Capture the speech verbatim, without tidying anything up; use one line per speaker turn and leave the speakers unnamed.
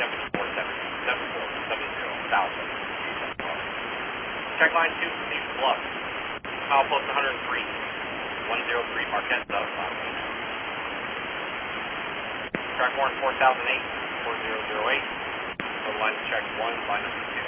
Deputy four seven seven four seven zero South. Check line two for Steve Bluff. Milepost one hundred three. one oh three Marquette South. Track one four thousand eight four zero zero eight. So line check one, line number two.